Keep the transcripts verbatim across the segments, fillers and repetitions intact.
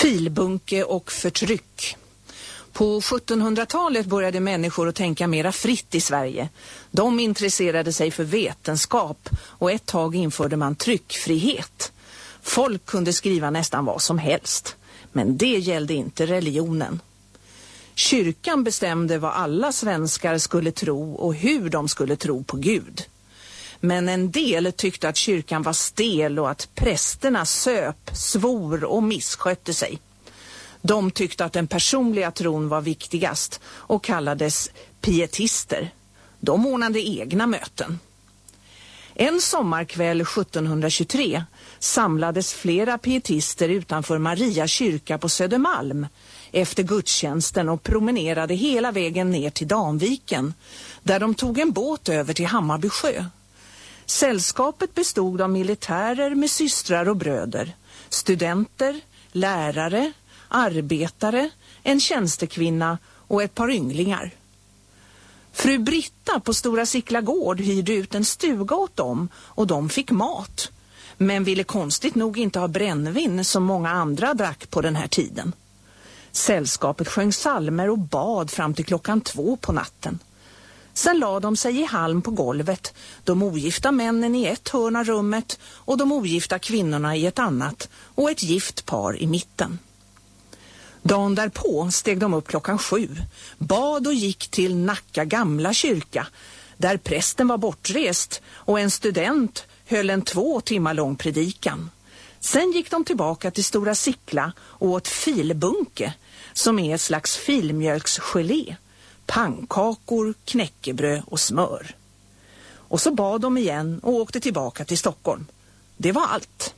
Filbunke och förtryck. På sjuttonhundratalet började människor att tänka mera fritt i Sverige. De intresserade sig för vetenskap och ett tag införde man tryckfrihet. Folk kunde skriva nästan vad som helst, men det gällde inte religionen. Kyrkan bestämde vad alla svenskar skulle tro och hur de skulle tro på Gud. Men en del tyckte att kyrkan var stel och att prästerna söp, svor och misskötte sig. De tyckte att den personliga tron var viktigast och kallades pietister. De ordnade egna möten. En sommarkväll sjuttonhundratjugotre samlades flera pietister utanför Maria kyrka på Södermalm efter gudstjänsten och promenerade hela vägen ner till Danviken, där de tog en båt över till Hammarby sjö. Sällskapet bestod av militärer med systrar och bröder, studenter, lärare, arbetare, en tjänstekvinna och ett par ynglingar. Fru Britta på Stora Sickla gård hyrde ut en stuga åt dem och de fick mat, men ville konstigt nog inte ha brännvin som många andra drack på den här tiden. Sällskapet sjöng salmer och bad fram till klockan två på natten. Sen la de sig i halm på golvet, de ogifta männen i ett hörn av rummet och de ogifta kvinnorna i ett annat och ett gift par i mitten. Dagen därpå steg de upp klockan sju, bad och gick till Nacka gamla kyrka, där prästen var bortrest och en student höll en två timmar lång predikan. Sen gick de tillbaka till Stora Sickla och åt filbunke, som är ett slags filmjölksgelé, pannkakor, knäckebröd och smör. Och så bad de igen och åkte tillbaka till Stockholm. Det var allt.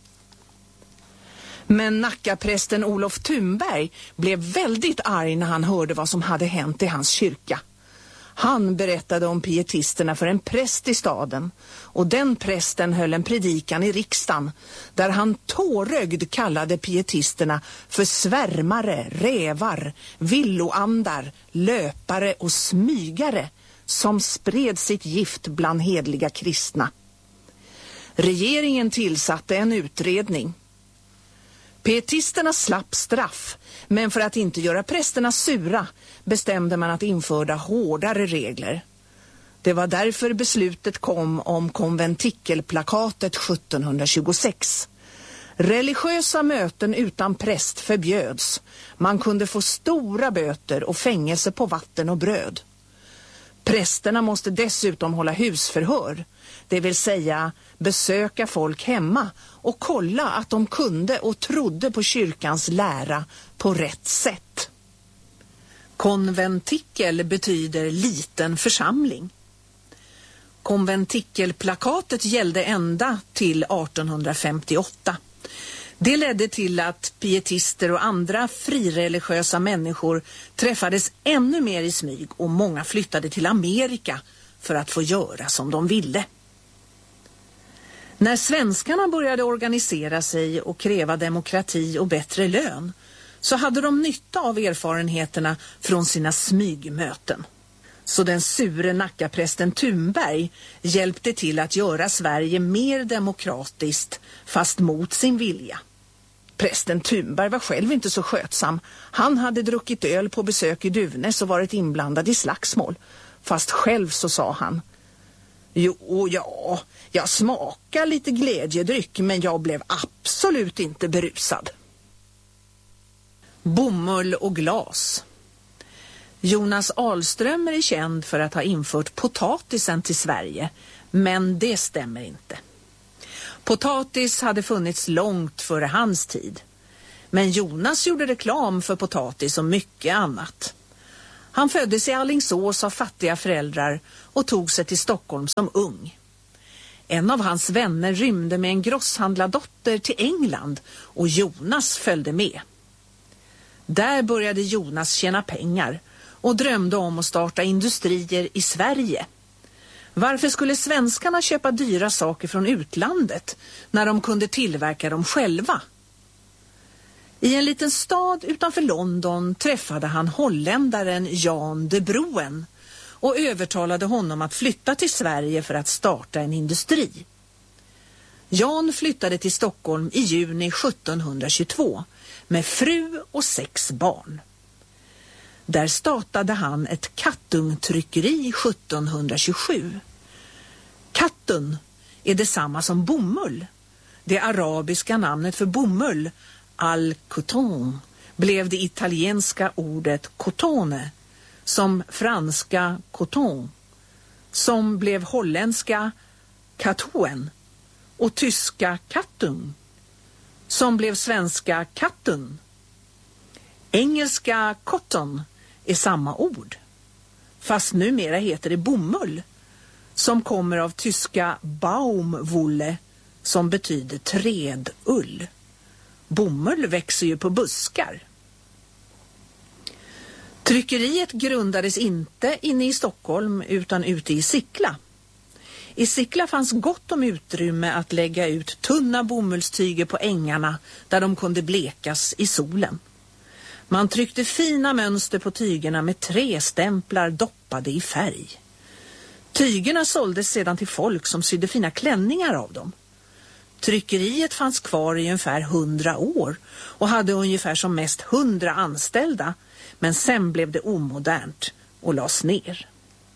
Men Nackaprästen Olof Thunberg blev väldigt arg när han hörde vad som hade hänt i hans kyrka. Han berättade om pietisterna för en präst i staden och den prästen höll en predikan i riksdagen där han tårögd kallade pietisterna för svärmare, rävar, villoandar, löpare och smygare som spred sitt gift bland hedliga kristna. Regeringen tillsatte en utredning. Pietisterna slapp straff, men för att inte göra prästerna sura bestämde man att införa hårdare regler. Det var därför beslutet kom om konventikelplakatet sjuttonhundratjugosex. Religiösa möten utan präst förbjöds. Man kunde få stora böter och fängelse på vatten och bröd. Prästerna måste dessutom hålla husförhör, det vill säga besöka folk hemma och kolla att de kunde och trodde på kyrkans lära på rätt sätt. Konventikel betyder liten församling. Konventikelplakatet gällde ända till artonhundrafemtioåtta. Det ledde till att pietister och andra frireligiösa människor träffades ännu mer i smyg och många flyttade till Amerika för att få göra som de ville. När svenskarna började organisera sig och kräva demokrati och bättre lön så hade de nytta av erfarenheterna från sina smygmöten. Så den sure Nackaprästen Thunberg hjälpte till att göra Sverige mer demokratiskt fast mot sin vilja. Prästen Thunberg var själv inte så skötsam. Han hade druckit öl på besök i Duvnäs och varit inblandad i slagsmål. Fast själv så sa han: Jo, ja, jag smakar lite glädjedryck men jag blev absolut inte berusad. Bomull och glas. Jonas Ahlström är känd för att ha infört potatisen till Sverige, men det stämmer inte. Potatis hade funnits långt före hans tid. Men Jonas gjorde reklam för potatis och mycket annat. Han föddes i Alingsås av fattiga föräldrar och tog sig till Stockholm som ung. En av hans vänner rymde med en grosshandlardotter till England och Jonas följde med. Där började Jonas tjäna pengar och drömde om att starta industrier i Sverige. Varför skulle svenskarna köpa dyra saker från utlandet när de kunde tillverka dem själva? I en liten stad utanför London träffade han holländaren Jan de Broen och övertalade honom att flytta till Sverige för att starta en industri. Jan flyttade till Stockholm i juni sjuttonhundratjugotvå med fru och sex barn. Där startade han ett kattungtryckeri sjuttonhundratjugosju. Kattun är detsamma som bomull. Det arabiska namnet för bomull, al-coton, blev det italienska ordet cotone, som franska coton, som blev holländska katoen och tyska kattung, som blev svenska kattun. Engelska cotton är samma ord, fast numera heter det bomull, som kommer av tyska Baumwolle, som betyder trädull. Bomull växer ju på buskar. Tryckeriet grundades inte inne i Stockholm utan ute i Sickla. I Sickla fanns gott om utrymme att lägga ut tunna bomullstyger på ängarna där de kunde blekas i solen. Man tryckte fina mönster på tygerna med trästämplar doppade i färg. Tygerna såldes sedan till folk som sydde fina klänningar av dem. Tryckeriet fanns kvar i ungefär hundra år och hade ungefär som mest hundra anställda, men sen blev det omodernt och lades ner.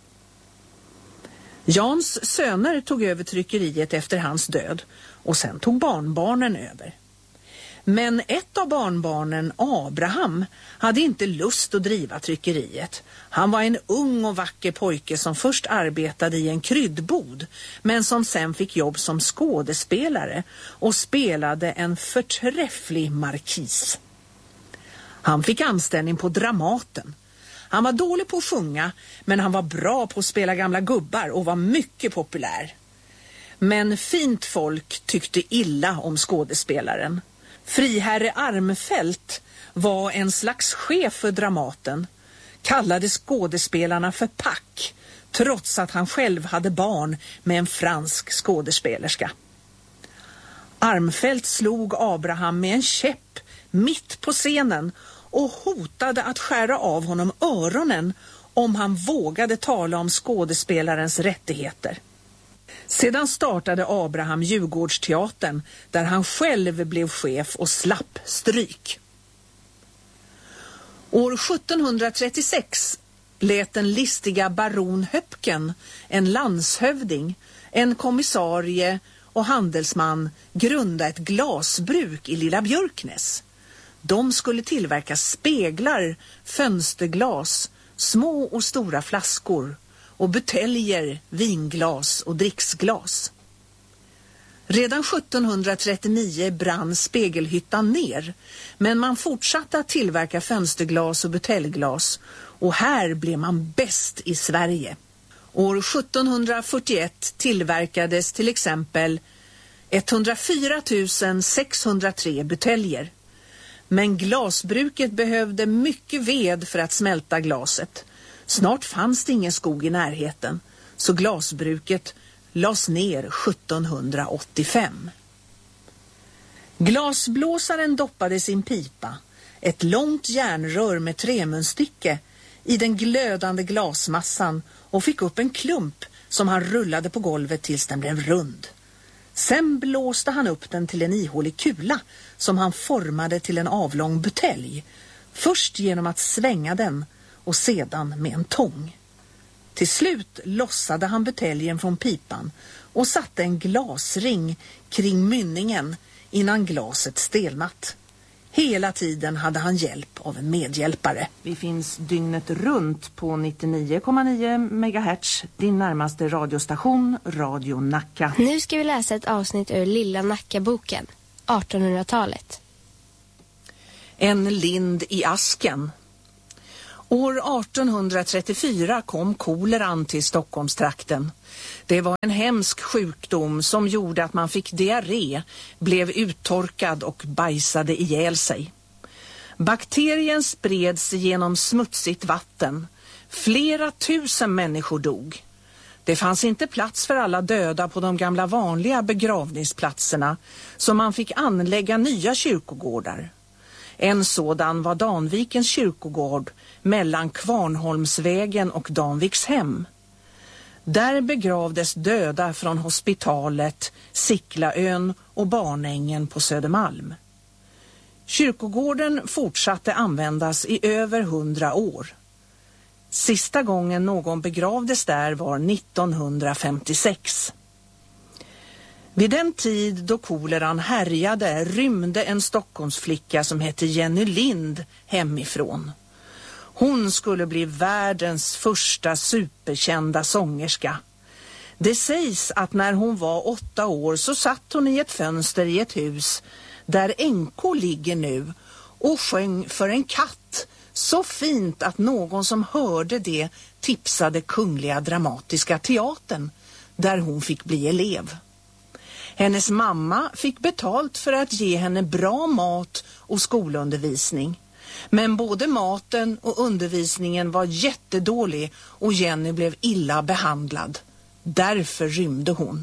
Jans söner tog över tryckeriet efter hans död och sen tog barnbarnen över. Men ett av barnbarnen, Abraham, hade inte lust att driva tryckeriet. Han var en ung och vacker pojke som först arbetade i en kryddbod, men som sen fick jobb som skådespelare och spelade en förträfflig markis. Han fick anställning på Dramaten. Han var dålig på att sjunga, men han var bra på att spela gamla gubbar och var mycket populär. Men fint folk tyckte illa om skådespelaren. Friherre Armfelt var en slags chef för Dramaten, kallade skådespelarna för pack, trots att han själv hade barn med en fransk skådespelerska. Armfelt slog Abraham med en käpp mitt på scenen och hotade att skära av honom öronen om han vågade tala om skådespelarens rättigheter. Sedan startade Abraham Djurgårdsteatern, där han själv blev chef och slapp stryk. År sjuttonhundratrettiosex lät den listiga baron Höpken, en landshövding, en kommissarie och handelsman grunda ett glasbruk i Lilla Björknäs. De skulle tillverka speglar, fönsterglas, små och stora flaskor och buteljer, vinglas och dricksglas. Redan sjuttonhundratrettionio brann spegelhyttan ner, men man fortsatte att tillverka fönsterglas och buteljglas, och här blev man bäst i Sverige. År sjuttonhundrafyrtioett tillverkades till exempel etthundrafyra tusen sexhundratre buteljer. Men glasbruket behövde mycket ved för att smälta glaset. Snart fanns det ingen skog i närheten, så glasbruket lades ner sjuttonhundraåttiofem. Glasblåsaren doppade sin pipa, ett långt järnrör med trämunstycke, i den glödande glasmassan och fick upp en klump som han rullade på golvet tills den blev rund. Sen blåste han upp den till en ihålig kula som han formade till en avlång butelj, först genom att svänga den och sedan med en tång. Till slut lossade han buteljen från pipan och satte en glasring kring mynningen innan glaset stelnat. Hela tiden hade han hjälp av en medhjälpare. Vi finns dygnet runt på nittionio komma nio megahertz, din närmaste radiostation, Radio Nacka. Nu ska vi läsa ett avsnitt ur Lilla Nacka-boken, artonhundratalet. En lind i asken. År artonhundratrettiofyra kom koleran till Stockholmstrakten. Det var en hemsk sjukdom som gjorde att man fick diarré, blev uttorkad och bajsade ihjäl sig. Bakterien spreds genom smutsigt vatten. Flera tusen människor dog. Det fanns inte plats för alla döda på de gamla vanliga begravningsplatserna, så man fick anlägga nya kyrkogårdar. En sådan var Danvikens kyrkogård mellan Kvarnholmsvägen och Danvikshem. Där begravdes döda från hospitalet, Siklaön och Barnängen på Södermalm. Kyrkogården fortsatte användas i över hundra år. Sista gången någon begravdes där var nittonhundrafemtiosex. Vid den tid då koleran härjade rymde en Stockholmsflicka som hette Jenny Lind hemifrån. Hon skulle bli världens första superkända sångerska. Det sägs att när hon var åtta år så satt hon i ett fönster i ett hus där N K ligger nu och sjöng för en katt så fint att någon som hörde det tipsade Kungliga Dramatiska Teatern där hon fick bli elev. Hennes mamma fick betalt för att ge henne bra mat och skolundervisning. Men både maten och undervisningen var jättedålig och Jenny blev illa behandlad. Därför rymde hon.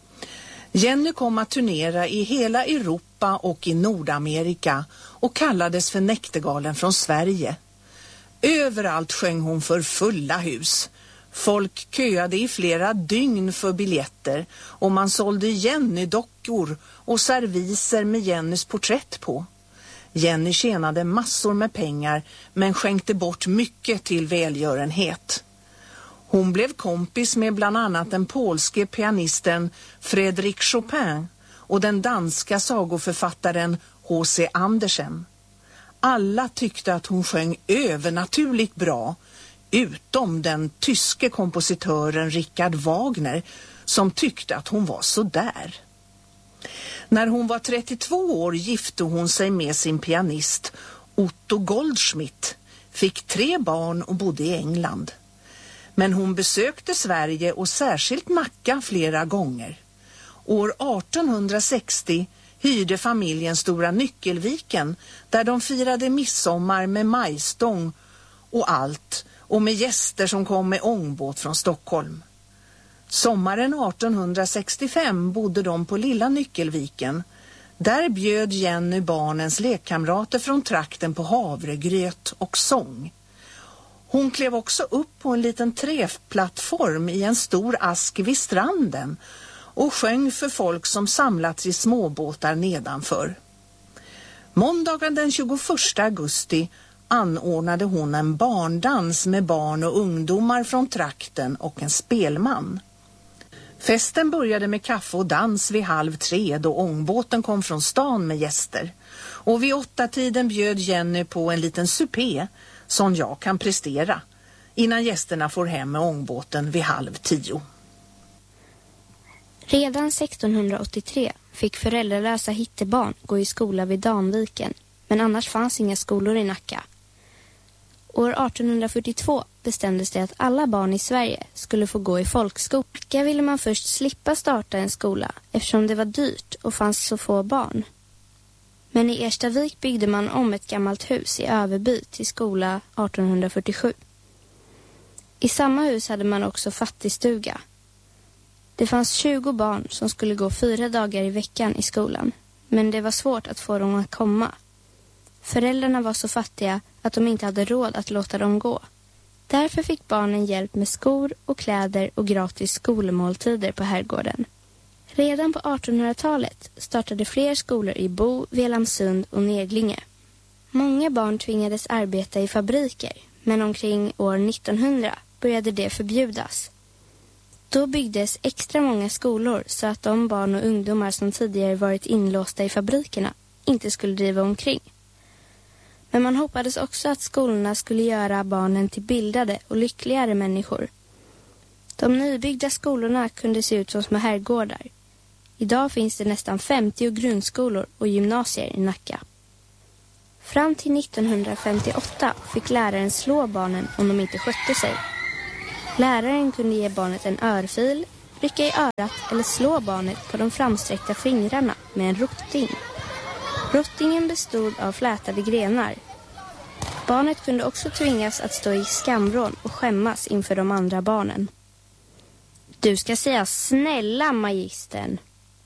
Jenny kom att turnera i hela Europa och i Nordamerika och kallades för Näktergalen från Sverige. Överallt sjöng hon för fulla hus. Folk köade i flera dygn för biljetter och man sålde Jenny-dockor och serviser med Jennys porträtt på. Jenny tjänade massor med pengar men skänkte bort mycket till välgörenhet. Hon blev kompis med bland annat den polske pianisten Frédéric Chopin och den danska sagoförfattaren H C Andersen. Alla tyckte att hon sjöng övernaturligt bra, utom den tyske kompositören Richard Wagner som tyckte att hon var så där. När hon var trettiotvå år gifte hon sig med sin pianist Otto Goldschmidt, fick tre barn och bodde i England. Men hon besökte Sverige och särskilt Nacka flera gånger. År artonhundrasextio hyrde familjen Stora Nyckelviken där de firade midsommar med majstång och allt och med gäster som kom med ångbåt från Stockholm. Sommaren artonhundrasextiofem bodde de på Lilla Nyckelviken. Där bjöd Jenny barnens lekkamrater från trakten på havregröt och sång. Hon klev också upp på en liten träplattform i en stor ask vid stranden och sjöng för folk som samlats i småbåtar nedanför. Måndagen den tjugoförsta augusti anordnade hon en barndans med barn och ungdomar från trakten och en spelman. Festen började med kaffe och dans vid halv tre då ångbåten kom från stan med gäster. Och vid åtta tiden bjöd Jenny på en liten supé som jag kan prestera innan gästerna får hem med ångbåten vid halv tio. Redan sextonhundraåttiotre fick föräldralösa hittebarn gå i skola vid Danviken, men annars fanns inga skolor i Nacka. År artonhundrafyrtiotvå bestämdes det att alla barn i Sverige skulle få gå i folkskola. Där ville man först slippa starta en skola eftersom det var dyrt och fanns så få barn. Men i Erstavik byggde man om ett gammalt hus i Överby till skola artonhundrafyrtiosju. I samma hus hade man också fattigstuga. Det fanns tjugo barn som skulle gå fyra dagar i veckan i skolan, men det var svårt att få dem att komma. Föräldrarna var så fattiga att de inte hade råd att låta dem gå. Därför fick barnen hjälp med skor och kläder och gratis skolmåltider på herrgården. Redan på artonhundratalet startade fler skolor i Bo, Velamsund och Neglinge. Många barn tvingades arbeta i fabriker, men omkring år nittonhundra började det förbjudas. Då byggdes extra många skolor så att de barn och ungdomar som tidigare varit inlåsta i fabrikerna inte skulle driva omkring. Men man hoppades också att skolorna skulle göra barnen till bildade och lyckligare människor. De nybyggda skolorna kunde se ut som små herrgårdar. Idag finns det nästan femtio grundskolor och gymnasier i Nacka. Fram till nittonhundrafemtioåtta fick läraren slå barnen om de inte skötte sig. Läraren kunde ge barnet en örfil, rycka i örat eller slå barnet på de framsträckta fingrarna med en rotting. Rottingen bestod av flätade grenar. Barnet kunde också tvingas att stå i skamvrån och skämmas inför de andra barnen. Du ska säga snälla, magistern.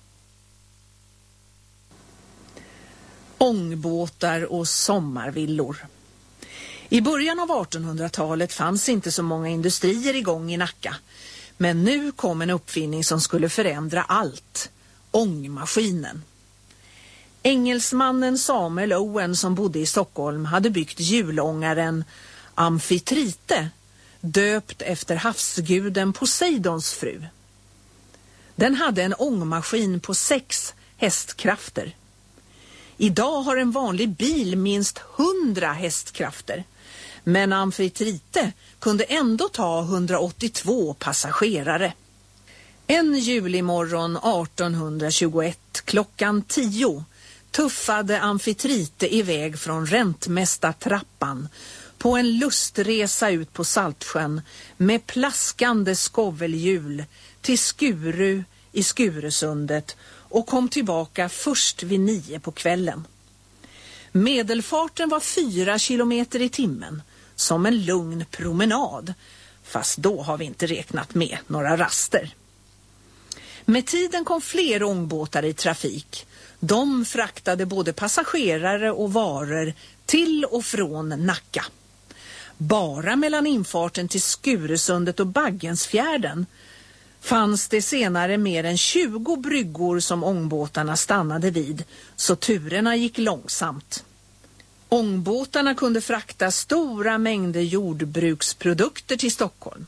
Ångbåtar och sommarvillor. I början av artonhundratalet fanns inte så många industrier igång i Nacka. Men nu kom en uppfinning som skulle förändra allt. Ångmaskinen. Engelsmannen Samuel Owen som bodde i Stockholm hade byggt hjulångaren Amfitrite, döpt efter havsguden Poseidons fru. Den hade en ångmaskin på sex hästkrafter. Idag har en vanlig bil minst hundra hästkrafter, men Amfitrite kunde ändå ta hundraåttiotvå passagerare. En julimorgon artonhundratjugoett klockan tio tuffade Amfitrite iväg från Räntmästartrappan på en lustresa ut på Saltsjön med plaskande skovelhjul till Skuru i Skuresundet och kom tillbaka först vid nio på kvällen. Medelfarten var fyra kilometer i timmen, som en lugn promenad, fast då har vi inte räknat med några raster. Med tiden kom fler ångbåtar i trafik. De fraktade både passagerare och varor till och från Nacka. Bara mellan infarten till Skuresundet och Baggensfjärden fanns det senare mer än tjugo bryggor som ångbåtarna stannade vid, så turerna gick långsamt. Ångbåtarna kunde frakta stora mängder jordbruksprodukter till Stockholm.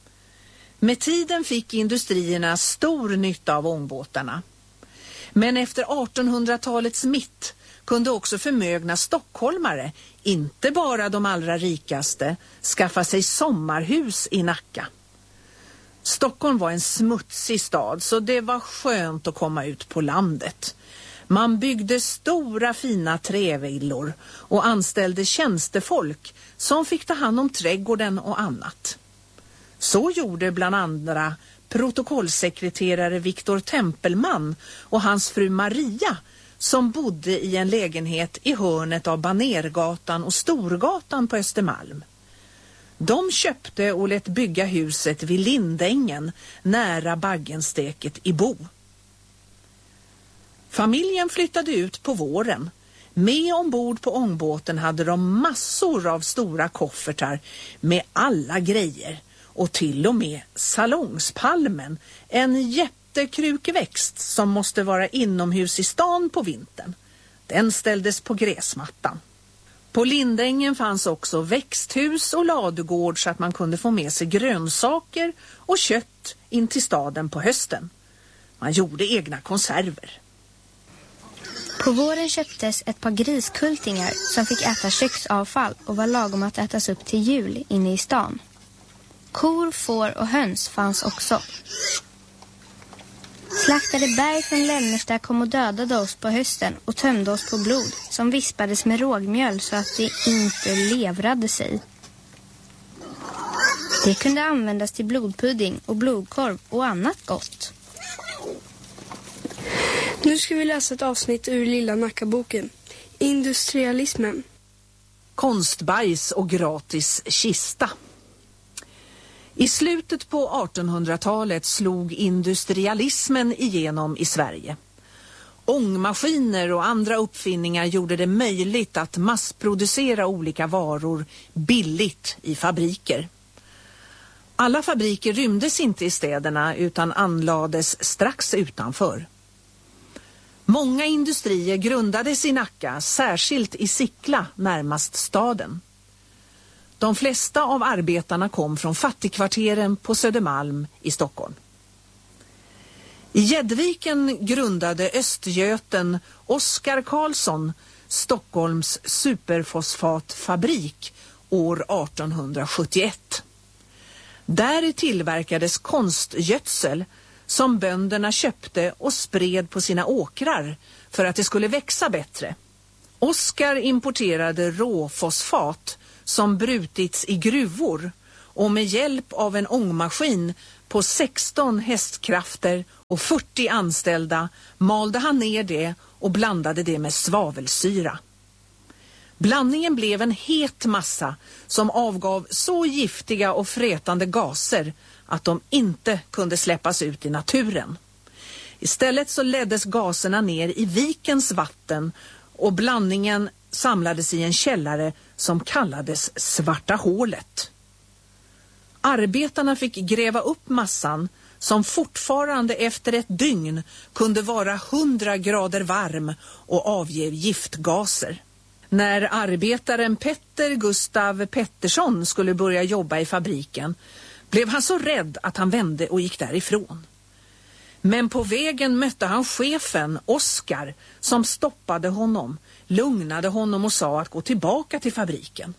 Med tiden fick industrierna stor nytta av ångbåtarna. Men efter artonhundratalets mitt kunde också förmögna stockholmare, inte bara de allra rikaste, skaffa sig sommarhus i Nacka. Stockholm var en smutsig stad, så det var skönt att komma ut på landet. Man byggde stora fina trävillor och anställde tjänstefolk som fick ta hand om trädgården och annat. Så gjorde bland andra protokollsekreterare Viktor Tempelman och hans fru Maria, som bodde i en lägenhet i hörnet av Banergatan och Storgatan på Östermalm. De köpte och lät bygga huset vid Lindängen nära Baggensteket i Bo. Familjen flyttade ut på våren. Med ombord på ångbåten hade de massor av stora koffertar med alla grejer och till och med salongspalmen, en jättekrukväxt som måste vara inomhus i stan på vintern. Den ställdes på gräsmattan. På Lindängen fanns också växthus och ladugård så att man kunde få med sig grönsaker och kött in till staden på hösten. Man gjorde egna konserver. På våren köptes ett par griskultingar som fick äta köksavfall och var lagom att ätas upp till jul inne i stan. Kor, får och höns fanns också. Slaktade berg från Lännersta kom och dödade oss på hösten och tömde oss på blod som vispades med rågmjöl så att det inte levrade sig. Det kunde användas till blodpudding och blodkorv och annat gott. Nu ska vi läsa ett avsnitt ur Lilla Nacka-boken. Industrialismen. Konstbajs och gratis kista. I slutet på artonhundratalet slog industrialismen igenom i Sverige. Ångmaskiner och andra uppfinningar gjorde det möjligt att massproducera olika varor billigt i fabriker. Alla fabriker rymdes inte i städerna utan anlades strax utanför. Många industrier grundades i Nacka, särskilt i Sickla närmast staden. De flesta av arbetarna kom från fattigkvarteren på Södermalm i Stockholm. I Gäddviken grundade östgöten Oskar Karlsson Stockholms superfosfatfabrik år artonhundrasjuttioett. Där tillverkades konstgödsel som bönderna köpte och spred på sina åkrar för att det skulle växa bättre. Oskar importerade råfosfat som brutits i gruvor och med hjälp av en ångmaskin på sexton hästkrafter och fyrtio anställda malde han ner det och blandade det med svavelsyra. Blandningen blev en het massa som avgav så giftiga och frätande gaser att de inte kunde släppas ut i naturen. Istället så leddes gaserna ner i vikens vatten och blandningen samlades i en källare som kallades Svarta hålet. Arbetarna fick gräva upp massan som fortfarande efter ett dygn kunde vara hundra grader varm och avge giftgaser. När arbetaren Petter Gustav Pettersson skulle börja jobba i fabriken blev han så rädd att han vände och gick därifrån. Men på vägen mötte han chefen Oskar som stoppade honom, lugnade honom och sa att gå tillbaka till fabriken.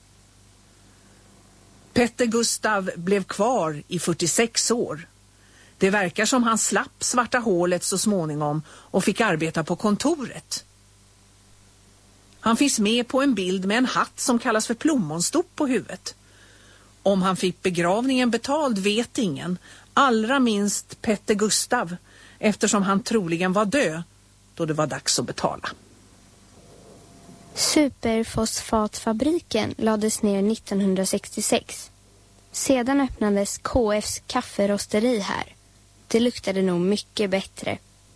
Petter Gustav blev kvar i fyrtiosex år. Det verkar som han slapp svarta hålet så småningom och fick arbeta på kontoret. Han finns med på en bild med en hatt som kallas för plommonstop på huvudet. Om han fick begravningen betald vet ingen, allra minst Petter Gustav, eftersom han troligen var död då det var dags att betala. Superfosfatfabriken lades ner nittonhundrasextiosex. Sedan öppnades K F:s kafferosteri här. Det luktade nog mycket bättre.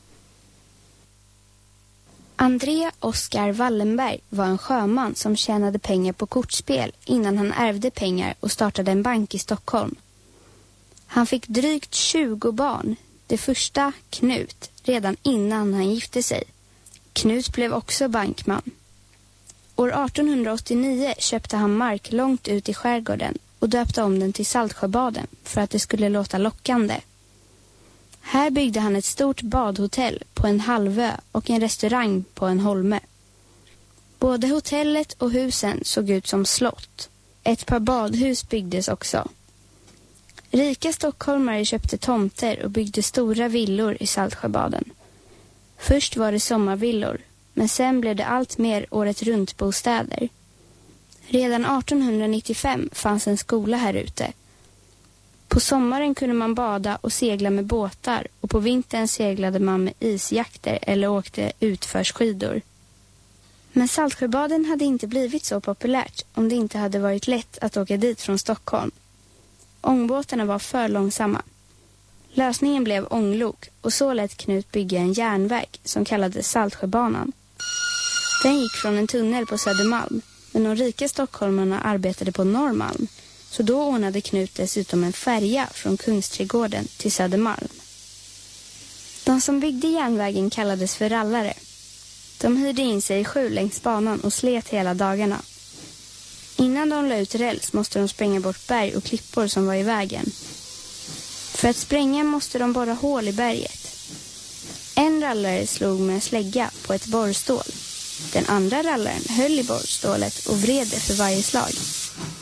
André Oskar Wallenberg var en sjöman som tjänade pengar på kortspel innan han ärvde pengar och startade en bank i Stockholm. Han fick drygt tjugo barn, det första Knut, redan innan han gifte sig. Knut blev också bankman. År artonhundraåttionio köpte han mark långt ut i skärgården och döpte om den till Saltsjöbaden för att det skulle låta lockande. Här byggde han ett stort badhotell på en halvö och en restaurang på en holme. Både hotellet och husen såg ut som slott. Ett par badhus byggdes också. Rika stockholmare köpte tomter och byggde stora villor i Saltsjöbaden. Först var det sommarvillor, men sen blev det allt mer året runt bostäder. Redan artonhundranittiofem fanns en skola här ute. På sommaren kunde man bada och segla med båtar och på vintern seglade man med isjakter eller åkte utförsskidor. Men Saltsjöbaden hade inte blivit så populärt om det inte hade varit lätt att åka dit från Stockholm. Ångbåtarna var för långsamma. Lösningen blev ånglok och så lät Knut bygga en järnväg som kallades Saltsjöbanan. Den gick från en tunnel på Södermalm, men de rika stockholmarna arbetade på Norrmalm. Så då ordnade Knut dessutom en färja från Kungsträdgården till Södermalm. De som byggde järnvägen kallades för rallare. De hyrde in sig i sju längs banan och slet hela dagarna. Innan de la ut räls måste de spränga bort berg och klippor som var i vägen. För att spränga måste de borra hål i berget. En rallare slog med en slägga på ett borrstål. Den andra rallaren höll i borrstålet och vred det för varje slag.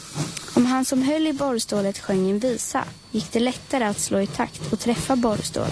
Om han som höll i borrstålet sjöng en visa gick det lättare att slå i takt och träffa borrstålet.